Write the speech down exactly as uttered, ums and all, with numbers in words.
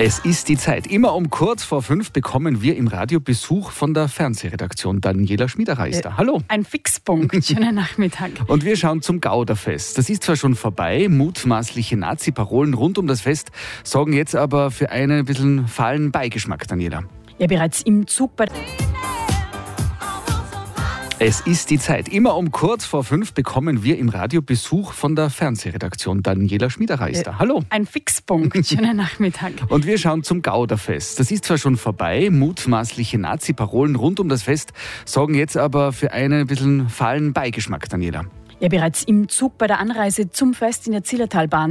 Es ist die Zeit. Immer um kurz vor fünf bekommen wir im Radio Besuch von der Fernsehredaktion. Daniela Schmiederer ist da. Hallo. Ein Fixpunkt. Schönen Nachmittag. Und wir schauen zum Gauderfest. Das ist zwar schon vorbei, mutmaßliche Nazi-Parolen rund um das Fest sorgen jetzt aber für einen ein bisschen fahlen Beigeschmack, Daniela. Ja, bereits im Zug bei... Es ist die Zeit. Immer um kurz vor fünf bekommen wir im Radio Besuch von der Fernsehredaktion. Daniela Schmiederer ist da. Hallo. Ein Fixpunkt. Schönen Nachmittag. Und wir schauen zum Gauderfest. Das ist zwar schon vorbei, mutmaßliche Nazi-Parolen rund um das Fest sorgen jetzt aber für einen ein bisschen fahlen Beigeschmack, Daniela. Ja, bereits im Zug bei der Anreise zum Fest in der Zillertalbahn